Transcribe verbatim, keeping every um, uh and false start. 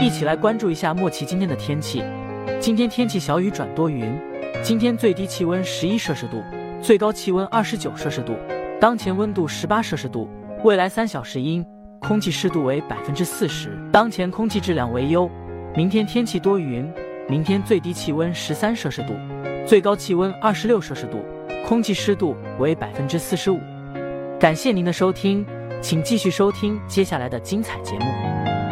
一起来关注一下莫奇今天的天气。今天天气小雨转多云，今天最低气温十一摄氏度，最高气温二十九摄氏度，当前温度十八摄氏度，未来三小时阴，空气湿度为百分之四十，当前空气质量为优。明天天气多云，明天最低气温十三摄氏度，最高气温二十六摄氏度，空气湿度为百分之四十五。感谢您的收听，请继续收听接下来的精彩节目。